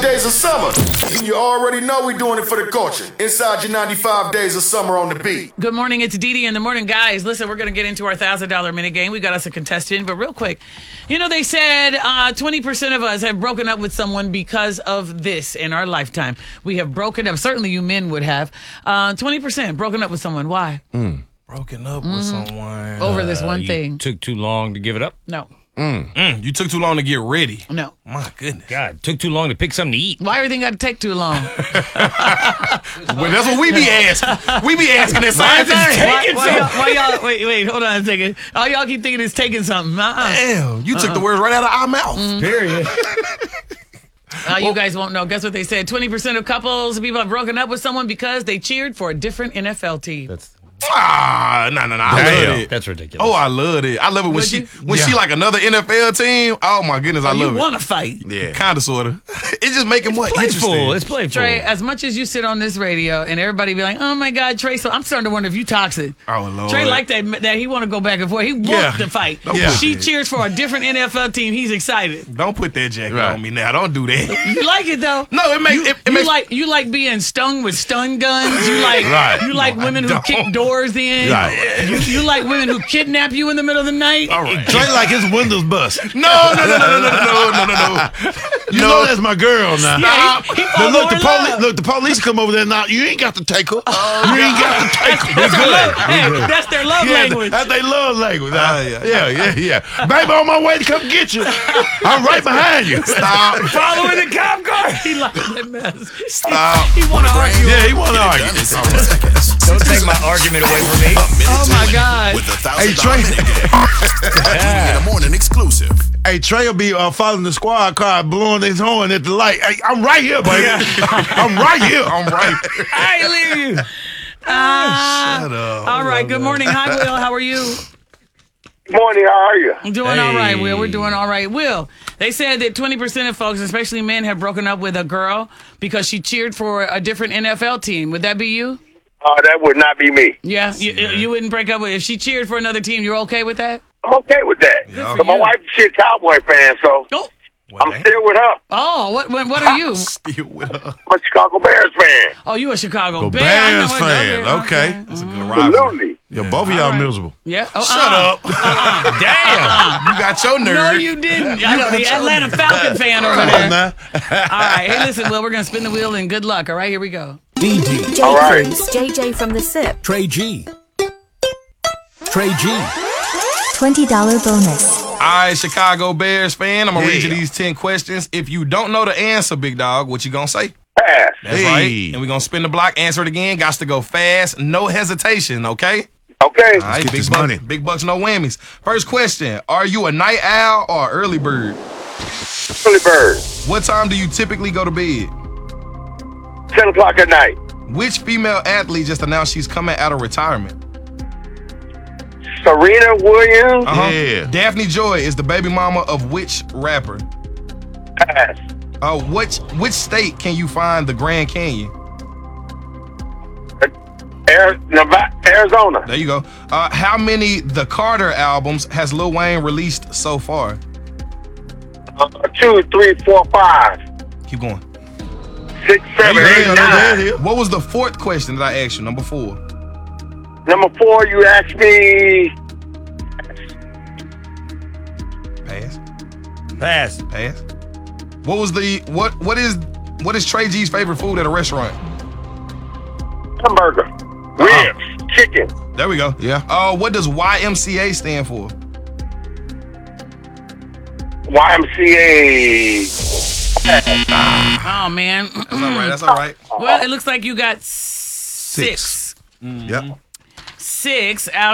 Days of summer. You already know we're doing it for the culture. Inside your 95 days of summer on the beat. Good morning, it's Dee Dee in the morning. Guys, listen, we're going to get into our $1,000 minute game. We got us a contestant, but real quick, you know, they said 20% of us have broken up with someone because of this in our lifetime. We have broken up. Certainly you men would have. 20% broken up with someone. Why? Broken up with someone. Over this one thing. Took too long to give it up? No. You took too long to get ready. No. My goodness. God, took too long to pick something to eat. Why everything got to take too long? Well, that's what we be asking. We be asking that scientists taking something. Why y'all, wait, hold on a second. All y'all keep thinking it's taking something. Damn, you took the words right out of our mouth. Period. You guys won't know. Guess what they said? 20% of couples, people have broken up with someone because they cheered for a different NFL team. That's No. I love it. That's ridiculous. Oh, I love it. I love it when she like another NFL team. Oh my goodness, I love You it. want to fight. Yeah, kind of, sort of. It just make it more interesting. It's playful. Trey, as much as you sit on this radio and everybody be like, oh my God, Trey, so I'm starting to wonder if you toxic. Oh, Lord. Trey like that he want to go back and forth. He wants to fight. She cheers for a different NFL team. He's excited. Don't put that jacket on me now. Don't do that. You like it though? No, it makes you like being stung with stun guns. You like women who kick doors in. Right. You like women who kidnap you in the middle of the night. All right. Trey like his windows bust. No. You know that's my girl now. Yeah, he But look, love. the police come over there now. You ain't got to take her. You ain't got to take her. Hey, that's their love language. That's their love language. Yeah. Yeah. Baby, on my way to come get you. I'm right behind you. Stop. Following the cop car. He like that mess. Stop. He want to argue. Yeah, he want to argue. Don't take my argument away from me. Oh my God. With the Hey, Trey. in the morning exclusive. Hey, Trey will be following the squad car, blowing his horn at the light. Hey, I'm right here, baby. I'm right here. I'm right. I ain't leave you. Shut up. All right. Good morning. Hi, Will. How are you? Morning, how are you? I'm doing all right, Will. We're doing all right. Will, they said that 20% of folks, especially men, have broken up with a girl because she cheered for a different NFL team. Would that be you? That would not be me. Yeah, you wouldn't break up with if she cheered for another team. You're okay with that? I'm okay with that. But my wife's a shit Cowboy fan, so Oh, I'm still with her. oh, what are you? Still with her. I'm a Chicago Bears fan. Oh, you a Chicago Bears Bear? I know it. fan. Okay. That's a good rivalry. Absolutely. Yeah, both of y'all miserable. Yeah. Oh, Shut up. Damn. You got your nerve. No, you didn't. I know the Atlanta Falcon fan over there. Now. All right. Hey, listen, Will, we're going to spin the wheel and good luck. All right, here we go. DD, All right. JJ from the SIP, Trey G. Trey G. $20 bonus. All right, Chicago Bears fan, I'm going to read you Yeah. these 10 questions. If you don't know the answer, big dog, what you going to say? Pass. That's Hey. right. And we're going to spin the block, answer it again. Got to go fast, no hesitation, okay? Okay. All right, get big this bucks, money. big bucks, no whammies. First question, are you a night owl or early bird? Philly Bird. What time do you typically go to bed? 10 o'clock at night. Which female athlete just announced she's coming out of retirement? Serena Williams. Yeah. Daphne Joy is the baby mama of which rapper? Pass. Which state can you find the Grand Canyon? Arizona. There you go. How many The Carter albums has Lil Wayne released so far? 2, 3, 4, 5, Keep going. 6, 7, There 8, you go. 9. What was the fourth question that I asked you? Number 4. Number 4, you asked me. Pass. What was what is Trey G's favorite food at a restaurant? Hamburger. Ribs. Chicken. There we go. Yeah. What does YMCA stand for? YMCA. Oh, man. That's all right. Well, it looks like you got 6. Yep. 6 out